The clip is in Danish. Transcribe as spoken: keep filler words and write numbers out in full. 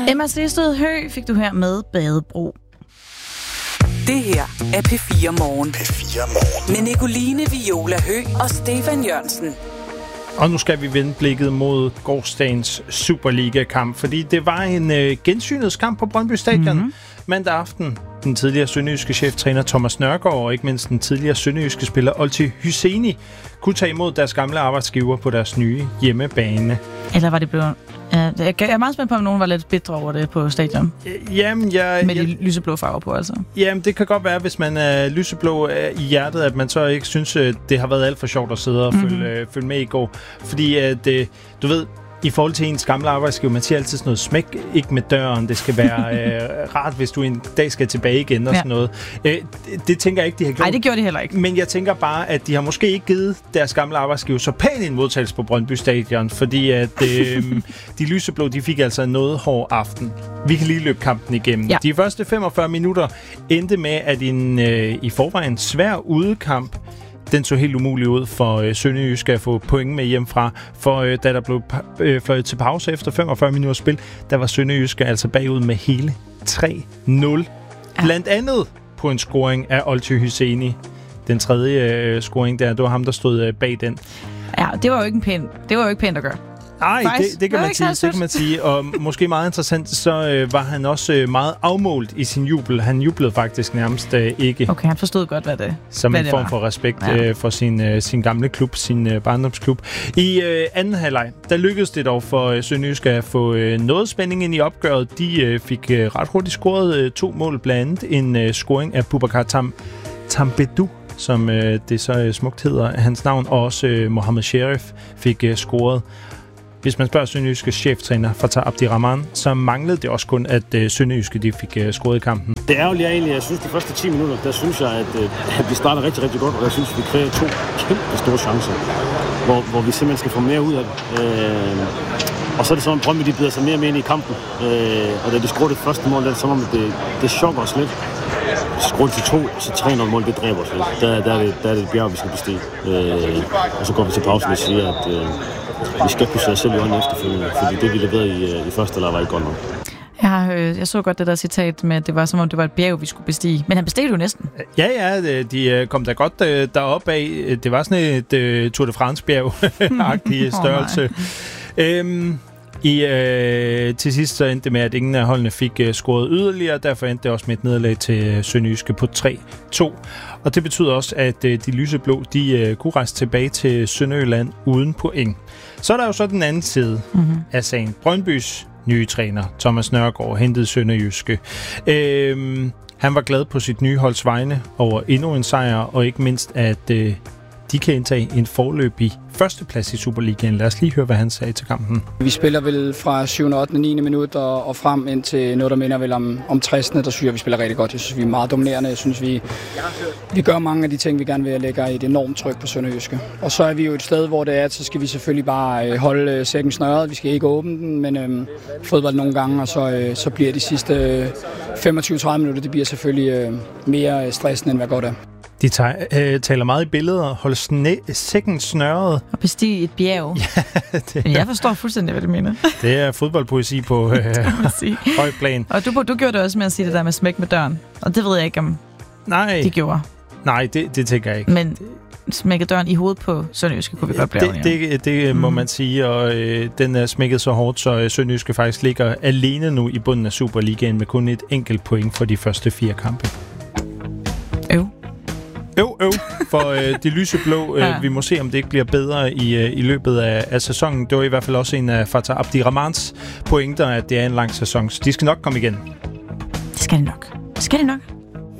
Emma Stensted Høgh fik du her med Badebro. Det her er P fire Morgen. P fire Morgen. Med Nicoline Viola Høgh og Stefan Jørgensen. Og nu skal vi vende blikket mod gårsdagens Superliga-kamp, fordi det var en øh, gensynets-kamp på Brøndby Stadion mm-hmm. mandag aften. Den tidligere sønderjyske cheftræner Thomas Nørgaard og ikke mindst den tidligere sønderjyske spiller Olti Hyseni kunne tage imod deres gamle arbejdsgiver på deres nye hjemmebane. Eller var det blevet... Jeg er meget spændt på, om nogen var lidt bitre over det på stadion. Jamen, jeg... Med de jeg, lyseblå farver på, altså. Jamen, det kan godt være, hvis man er lyseblå i hjertet, at man så ikke synes, det har været alt for sjovt at sidde og mm-hmm. følge, følge med i går. Fordi, at, du ved... I forhold til ens gamle arbejdsgiver, man siger altid sådan noget, smæk ikke med døren, det skal være øh, rart, hvis du en dag skal tilbage igen og ja. sådan noget. Øh, det, det tænker jeg ikke, de har gjort. Nej, det gjorde de heller ikke. Men jeg tænker bare, at de har måske ikke givet deres gamle arbejdsgiver så pæn en modtagelse på Brøndby Stadion, fordi at øh, de lyseblå, de fik altså noget hård aften. Vi kan lige løbe kampen igennem. Ja. De første femogfyrre minutter endte med, at en øh, i forvejen svær udekamp, den så helt umulig ud for øh, Sønderjyske at få point med hjemmefra, for øh, da der blev pa- øh, fløjet til pause efter femogfyrre minutter spil, der var Sønderjyske altså bagud med hele tre nul. Ja. Blandt andet på en scoring af Olti Hyseni. Den tredje øh, scoring der, det var ham, der stod øh, bag den. Ja, det var jo ikke en pæn, det var jo ikke pænt at gøre. Nej, det, det, kan man sige, det kan man sige. Og måske meget interessant, så øh, var han også øh, meget afmålt i sin jubel. Han jublede faktisk nærmest øh, ikke. Okay, han forstod godt, hvad det Som hvad en det form var. for respekt ja. øh, for sin, øh, sin gamle klub, sin øh, barndomsklub. I øh, anden halvleg, der lykkedes det dog for øh, Sønderjyske at få øh, noget spænding ind i opgøret. De øh, fik øh, ret hurtigt scoret øh, to mål, blandt andet en øh, scoring af Boubacar Tam- Tambedou, som øh, det så øh, smukt hedder hans navn, og også øh, Mohamed Sherif fik øh, scoret. Hvis man spørger Sønderjyske cheftræner Fatah Abdirahman, så manglede det også kun, at øh, Sønderjyske de fik øh, scoret i kampen. Det er jo lige egentlig, jeg synes de første ti minutter, der synes jeg, at, øh, at vi starter rigtig, rigtig godt, og jeg synes, vi kræver to kæmpe store chancer, hvor, hvor vi simpelthen skal få mere ud af det. Øh, og så er det sådan, at Brøndby de bider sig mere og mere ind i kampen, øh, og da de scorer det første mål, der er det som om, det, det chokker os lidt. Skruer til to, så tre nul mål, det dræber os lidt. Der, der, er det, der er det et bjerg, vi skal bestige. Øh, og så går vi til pausen og siger, at øh, vi skal kunne se os selv i øjnene efterfølgende, fordi det, vi leverede i, i første halvleg var ikke godt nok. Jeg, øh, jeg så godt det der citat med, at det var som om, det var et bjerg, vi skulle bestige. Men han besteg jo næsten. Ja, ja, de kom da godt deroppe af. Det var sådan et uh, Tour de France-bjerg-agtig størrelse. Oh, øhm, I, øh, til sidst så endte det med, at ingen af holdene fik øh, scoret yderligere. Derfor endte det også med et nederlag til øh, Sønderjyske på tre to. Og det betyder også, at øh, de lyseblå de, øh, kunne rejse tilbage til Sønderjylland uden point. Så er der jo så den anden side mm-hmm. af sagen. Brøndbys nye træner, Thomas Nørgaard, hentede Sønderjyske. Øh, han var glad på sit nye holds vegne over endnu en sejr, og ikke mindst, at øh, de kan indtage en forløbig førsteplads i Superligaen. Lad os lige høre, hvad han sagde til kampen. Vi spiller vel fra syvende, ottende, niende minut og, og frem ind til noget, der minder vel om, om tressende. Der synes jeg, vi spiller rigtig godt. Jeg synes, vi er meget dominerende. Jeg synes, vi, vi gør mange af de ting, vi gerne vil lægge i et enormt tryk på Sønderjyske. Og så er vi jo et sted, hvor det er, så skal vi selvfølgelig bare holde sækken snørret. Vi skal ikke åbne den, men øhm, fodbold nogle gange, og så, øh, så bliver de sidste øh, femogtyve til tredive minutter, det bliver selvfølgelig øh, mere stressende, end hvad godt er. De tager, øh, taler meget i billeder. Hold sne- sækken snørret. Og bestige et bjerg. Ja, det Men jeg forstår fuldstændig, hvad du mener. Det er fodboldpoesi på øh, høj plan. Og du, du gjorde det også med at sige det der med smæk med døren. Og det ved jeg ikke, om Nej. de gjorde. Nej, det, det tænker jeg ikke. Men smække døren i hovedet på Sønderjyske kunne vi godt blive Det, det, det må mm. man sige, og øh, den er smækket så hårdt, så øh, Sønderjyske faktisk ligger alene nu i bunden af Superligaen med kun et enkelt point for de første fire kampe. Øv. Øv, øv, for øh, de lyseblå. Øh, ja. Vi må se, om det ikke bliver bedre i, øh, i løbet af, af sæsonen. Det var i hvert fald også en af Fatah Abdirahmans pointer, at det er en lang sæson. Så de skal nok komme igen. Det skal de nok. Det skal de nok.